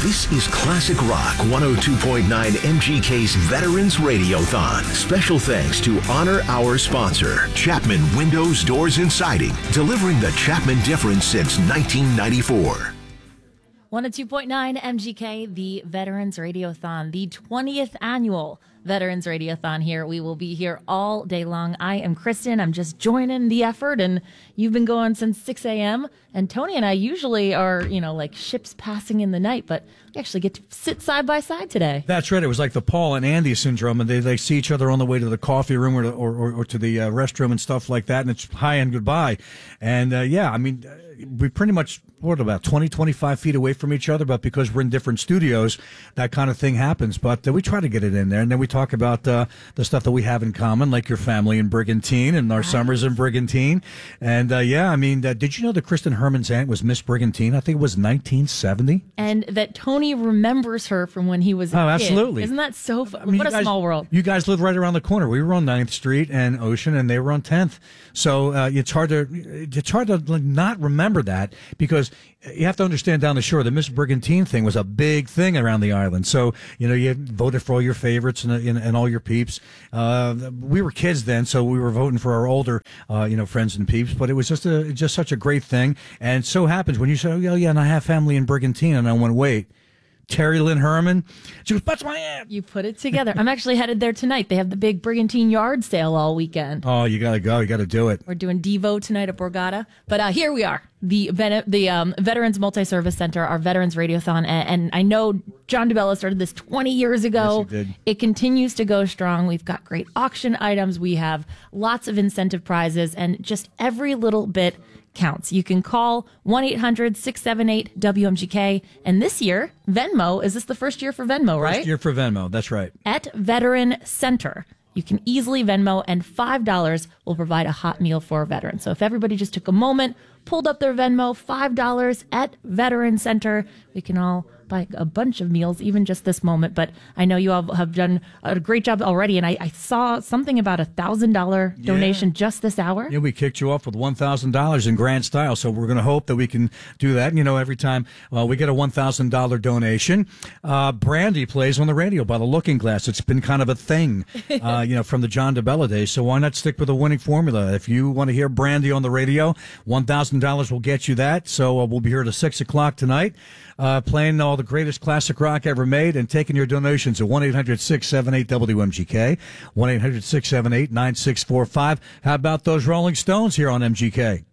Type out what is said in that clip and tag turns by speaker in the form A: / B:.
A: This is Classic Rock 102.9 MGK's Veterans Radiothon. Special thanks to honor our sponsor, Chapman Windows, Doors, and Siding, delivering the Chapman difference since 1994.
B: 102.9 MGK, the Veterans Radiothon, the 20th annual Veterans Radiothon here. We will be here all day long. I am Kristen. I'm just joining the effort, and you've been going since 6 a.m. And Tony and I usually are, like ships passing in the night, but we actually get to sit side by side today.
C: That's right. It was like the Paul and Andy syndrome, and they see each other on the way to the coffee room or to the restroom and stuff like that, and it's hi and goodbye. And we pretty much, about 20, 25 feet away from each other, but because we're in different studios, that kind of thing happens. But we try to get it in there, and then we talk about the stuff that we have in common, like your family in Brigantine and our summers in Brigantine. And did you know that Kristen Herman's aunt was Miss Brigantine? I think it was 1970.
B: And that Tony remembers her from when he was a kid.
C: Absolutely.
B: Isn't that so fun? What a small world.
C: You guys lived right around the corner. We were on 9th Street and Ocean, and they were on 10th. So it's hard to not remember that, because you have to understand down the shore, the Miss Brigantine thing was a big thing around the island. So, you voted for all your favorites and all your peeps. We were kids then, so we were voting for our older, friends and peeps, but it was just such a great thing. And so happens when you say, oh, yeah, and I have family in Brigantine, and I went, wait, Terry Lynn Herman? She goes, that's my aunt.
B: You put it together. I'm actually headed there tonight. They have the big Brigantine yard sale all weekend.
C: Oh, you got to go. You got to do it.
B: We're doing Devo tonight at Borgata. But here we are, the Veterans Multi-Service Center, our Veterans Radiothon. And I know John DeBella started this 20 years ago.
C: Yes, he did.
B: It continues to go strong. We've got great auction items. We have lots of incentive prizes, and just every little bit counts. You can call 1-800-678-WMGK. And this year, Venmo, is this the first year for Venmo, right?
C: First year for Venmo, that's right.
B: At Veteran Center. You can easily Venmo, and $5 will provide a hot meal for a veteran. So if everybody just took a moment, pulled up their Venmo, $5 at Veteran Center, we can all buy a bunch of meals, even just this moment. But I know you all have done a great job already, and I saw something about $1,000 donation just this hour.
C: Yeah, we kicked you off with $1,000 in grand style, so we're going to hope that we can do that. Every time we get a $1,000 donation, Brandy plays on the radio by the Looking Glass. It's been kind of a thing, from the John DeBella days, so why not stick with a winning formula? If you want to hear Brandy on the radio, $1,000 will get you that. So we'll be here at 6 o'clock tonight, playing all the greatest classic rock ever made and taking your donations at 1-800-678-WMGK, 1-800-678-9645. How about those Rolling Stones here on MGK?